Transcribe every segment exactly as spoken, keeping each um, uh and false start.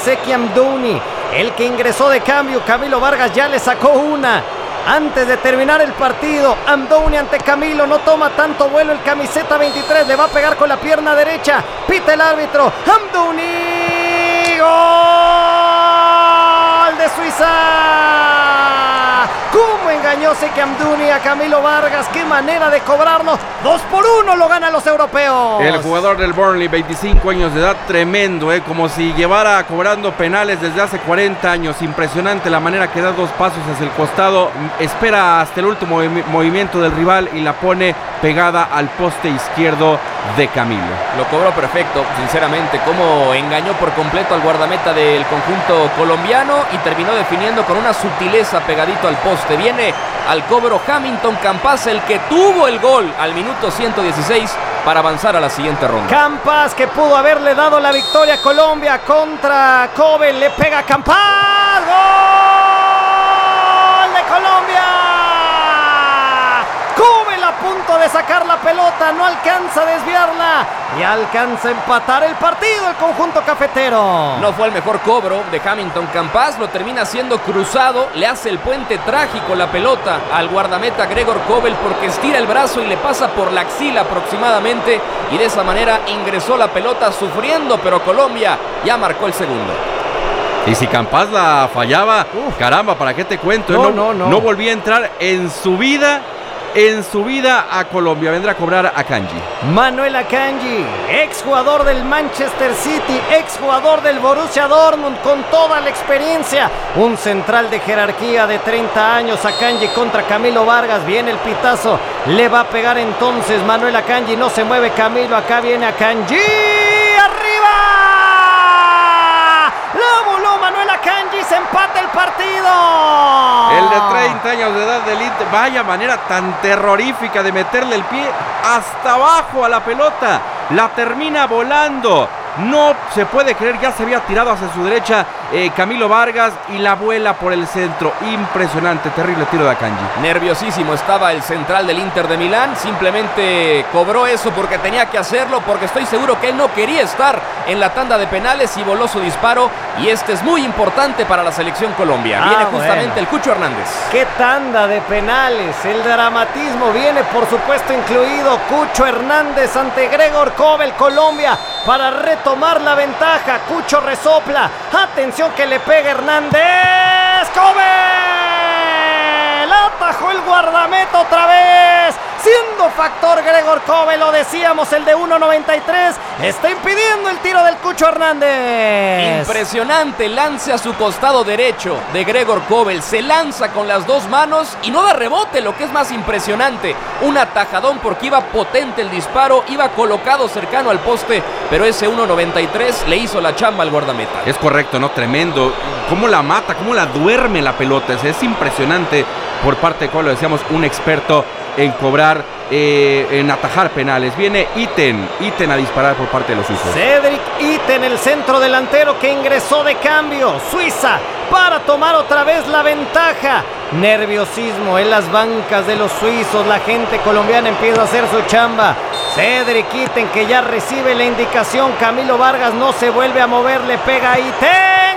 Seki Amdouni, el que ingresó de cambio. Camilo Vargas ya le sacó una. Antes de terminar el partido, Amdouni ante Camilo, no toma tanto vuelo el camiseta veintitrés, le va a pegar con la pierna derecha, pita el árbitro, Amdouni, gol de Suiza. ¿Cómo engañó Seki Amdouni a Camilo Vargas? ¡Qué manera de cobrarlo! Dos por uno lo ganan los europeos. El jugador del Burnley, veinticinco años de edad, tremendo, ¿eh? Como si llevara cobrando penales desde hace cuarenta años. Impresionante la manera que da dos pasos hacia el costado, espera hasta el último movimiento del rival y la pone pegada al poste izquierdo de Camilo. Lo cobró perfecto, sinceramente, como engañó por completo al guardameta del conjunto colombiano y terminó definiendo con una sutileza pegadito al poste. Viene al cobro Hamilton Campas, el que tuvo el gol al minuto ciento dieciséis para avanzar a la siguiente ronda. Campas, que pudo haberle dado la victoria a Colombia contra Kobe, le pega Campas, ¡gol de Colombia! Kobe a punto de sacar la pelota, no alcanza a desviarla y alcanza a empatar el partido el conjunto cafetero. No fue el mejor cobro de Hamilton Campas, lo termina siendo cruzado, le hace el puente trágico la pelota al guardameta Gregor Kobel porque estira el brazo y le pasa por la axila aproximadamente y de esa manera ingresó la pelota sufriendo, pero Colombia ya marcó el segundo. Y si Campas la fallaba, Uf. caramba, ¿para qué te cuento? No, no, no, no. no volvía a entrar en su vida. En su vida a Colombia. Vendrá a cobrar Akanji. Manuel Akanji, exjugador del Manchester City, exjugador del Borussia Dortmund, con toda la experiencia. Un central de jerarquía de treinta años. Akanji contra Camilo Vargas. Viene el pitazo. Le va a pegar entonces Manuel Akanji. No se mueve Camilo. Acá viene Akanji. ¡Arriba! La voló Manuel Akanji. Se empata el partido. El de treinta años de edad del Inter. Vaya manera tan terrorífica de meterle el pie hasta abajo a la pelota. La termina volando. No se puede creer, ya se había tirado hacia su derecha eh, Camilo Vargas y la vuela por el centro. Impresionante, terrible tiro de Akanji. Nerviosísimo estaba el central del Inter de Milán. Simplemente cobró eso porque tenía que hacerlo, porque estoy seguro que él no quería estar en la tanda de penales y voló su disparo. Y este es muy importante para la selección Colombia. Ah, viene justamente bueno. el Cucho Hernández. ¡Qué tanda de penales! El dramatismo viene, por supuesto, incluido Cucho Hernández ante Gregor Kobel, Colombia, para retomar la ventaja. Cucho resopla. Atención que le pega Hernández. ¡Kobel! Atajó el guardameta otra vez. Siendo factor Gregor Kobel, lo decíamos, el de uno noventa y tres está impidiendo el tiro del Cucho Hernández. Impresionante lance a su costado derecho de Gregor Kobel. Se lanza con las dos manos y no da rebote, lo que es más impresionante. Un atajadón porque iba potente el disparo, iba colocado cercano al poste, pero ese uno noventa y tres le hizo la chamba al guardameta. Es correcto, ¿no? Tremendo. Cómo la mata, cómo la duerme la pelota. Es, es impresionante por parte de Kobel, lo decíamos, un experto en cobrar, eh, en atajar penales. Viene Itten, Itten a disparar por parte de los suizos. Cedric Itten, el centro delantero que ingresó de cambio. Suiza para tomar otra vez la ventaja. Nerviosismo en las bancas de los suizos. La gente colombiana empieza a hacer su chamba. Cedric Itten, que ya recibe la indicación. Camilo Vargas no se vuelve a mover, le pega a Itten.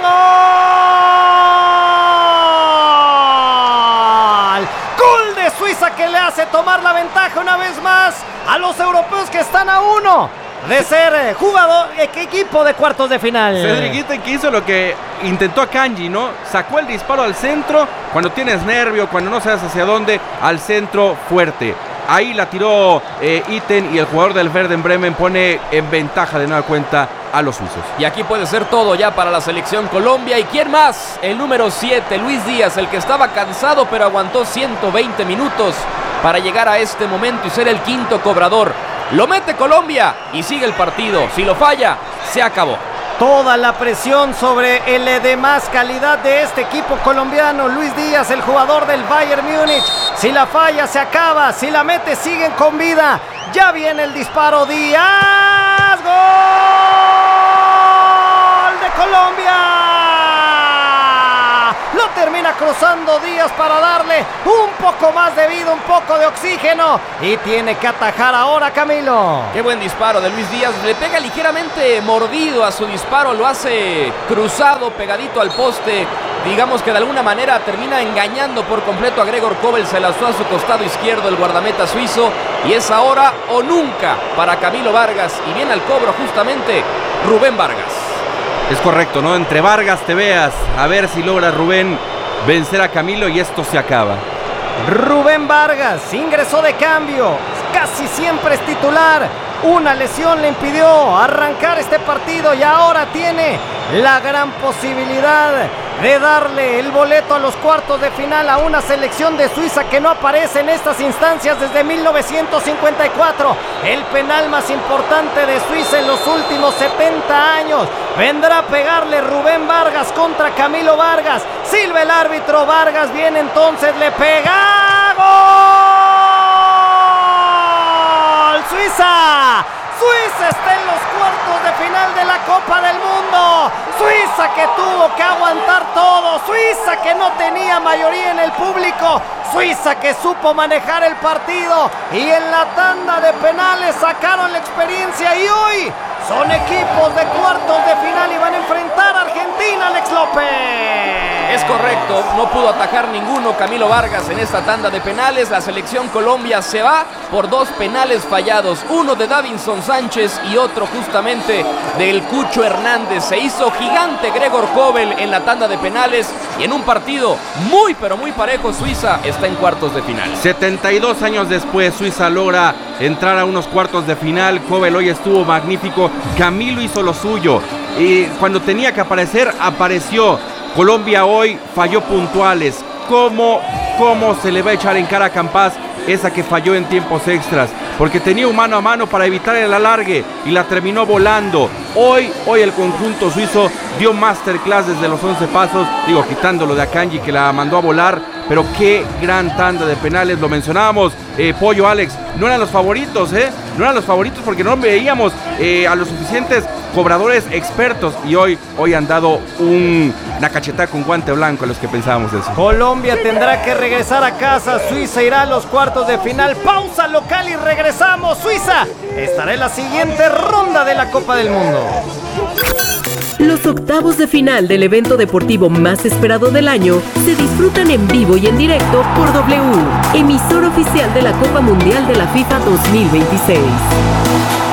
¡Gol de Suiza, que le hace tomar la ventaja una vez más a los europeos, que están a uno de ser jugador, equipo de cuartos de final? Cedric Itten, que hizo lo que intentó Akanji, ¿no? Sacó el disparo al centro cuando tienes nervio, cuando no sabes hacia dónde, al centro fuerte. Ahí la tiró eh, Itten y el jugador del Werder Bremen pone en ventaja de nueva cuenta a los suizos. Y aquí puede ser todo ya para la selección Colombia. ¿Y quién más? El número siete, Luis Díaz, el que estaba cansado pero aguantó ciento veinte minutos para llegar a este momento y ser el quinto cobrador. Lo mete Colombia y sigue el partido. Si lo falla, se acabó. Toda la presión sobre el de más calidad de este equipo colombiano. Luis Díaz, el jugador del Bayern Múnich. Si la falla, se acaba. Si la mete, siguen con vida. Ya viene el disparo. Díaz. ¡Gol de Colombia! Lo termina cruzando Díaz para darle un poco más de vida, un poco de oxígeno. Y tiene que atajar ahora Camilo. Qué buen disparo de Luis Díaz. Le pega ligeramente mordido a su disparo. Lo hace cruzado, pegadito al poste. Digamos que de alguna manera termina engañando por completo a Gregor Kobel. Se lanzó a su costado izquierdo el guardameta suizo. Y es ahora o nunca para Camilo Vargas. Y viene al cobro justamente Rubén Vargas. Es correcto, ¿no? Entre Vargas te veas. A ver si logra Rubén vencer a Camilo y esto se acaba. Rubén Vargas ingresó de cambio. Casi siempre es titular. Una lesión le impidió arrancar este partido y ahora tiene la gran posibilidad de darle el boleto a los cuartos de final a una selección de Suiza que no aparece en estas instancias desde mil novecientos cincuenta y cuatro. El penal más importante de Suiza en los últimos setenta años. Vendrá a pegarle Rubén Vargas contra Camilo Vargas. Silba el árbitro, Vargas viene entonces, le pega. ¡Gol! ¡Suiza! Suiza está en los cuartos de final de la Copa del Mundo. Suiza que tuvo que aguantar todo. Suiza que no tenía mayoría en el público. Suiza que supo manejar el partido. Y en la tanda de penales sacaron la experiencia. Y hoy son equipos de cuartos de final y van a enfrentar a Argentina, Alex López. Es correcto, no pudo atajar ninguno Camilo Vargas en esta tanda de penales. La selección Colombia se va por dos penales fallados, uno de Davinson Sánchez y otro justamente del Cucho Hernández. Se hizo gigante Gregor Kobel en la tanda de penales y en un partido muy pero muy parejo Suiza está en cuartos de final. setenta y dos años después Suiza logra entrar a unos cuartos de final. Kobel hoy estuvo magnífico, Camilo hizo lo suyo y cuando tenía que aparecer apareció. Colombia hoy falló puntuales. ¿Cómo, cómo se le va a echar en cara a Campas esa que falló en tiempos extras? Porque tenía un mano a mano para evitar el alargue y la terminó volando. Hoy, hoy el conjunto suizo dio masterclass desde los once pasos, digo, quitándolo de Akanji que la mandó a volar, pero qué gran tanda de penales, lo mencionábamos, eh, Pollo, Alex, no eran los favoritos, ¿eh? No eran los favoritos porque no veíamos eh, a los suficientes cobradores expertos y hoy, hoy han dado un, una cachetada con guante blanco a los que pensábamos eso. Colombia tendrá que regresar a casa, Suiza irá a los cuartos de final, pausa local y regresamos. Suiza estará en la siguiente ronda de la Copa del Mundo. Los octavos de final del evento deportivo más esperado del año se disfrutan en vivo y en directo por W, emisor oficial de la Copa Mundial de la FIFA dos mil veintiséis.